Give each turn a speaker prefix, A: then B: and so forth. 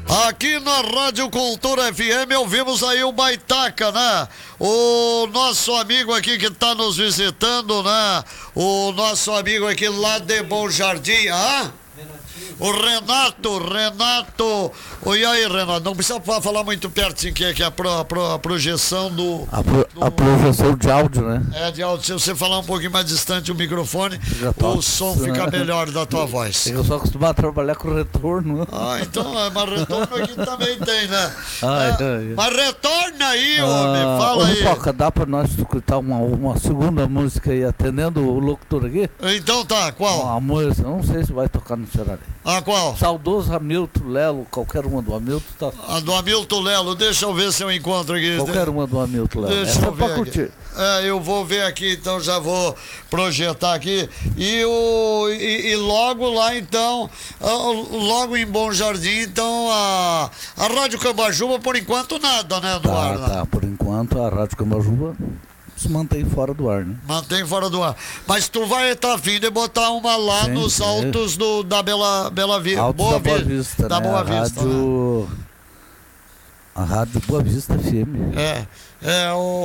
A: Aqui na Rádio Cultura FM ouvimos aí o Baitaca, né? O nosso amigo aqui que tá nos visitando, né? O nosso amigo aqui lá de Bom Jardim, o Renato. E aí, Renato, não precisa falar muito pertinho, que é a projeção do...
B: A projeção de áudio, né?
A: É, de áudio. Se você falar um pouquinho mais distante o microfone, o som
B: né?
A: fica melhor da tua voz.
B: Eu sou acostumado a trabalhar com retorno.
A: Então, mas retorno aqui também tem, né?
B: Ai.
A: Mas retorna aí, homem, fala aí.
B: Foca, dá pra nós escutar uma segunda música aí, atendendo o locutor aqui?
A: Então tá, qual?
B: Uma música, não sei se vai tocar no cenário.
A: Qual?
B: Saudoso Hamilton Lelo, qualquer uma do Hamilton tá.
A: A do Hamilton Lelo, deixa eu ver se eu encontro aqui.
B: Qualquer uma do Hamilton Lelo.
A: Deixa eu ver
B: pra curtir.
A: Eu vou ver aqui, então já vou projetar aqui. E logo lá, então, logo em Bom Jardim, então, a Rádio Cambajuba, por enquanto, nada, né, no ar?
B: Tá, por enquanto a Rádio Cambajuba se mantém fora do ar, né?
A: Mantém fora do ar. Mas tu vai estar a fim de botar uma lá
B: Sim,
A: nos altos da Bela Vista.
B: Altos da Boa Vista,
A: da
B: né?
A: Boa Vista,
B: A Rádio Boa Vista FM.
A: O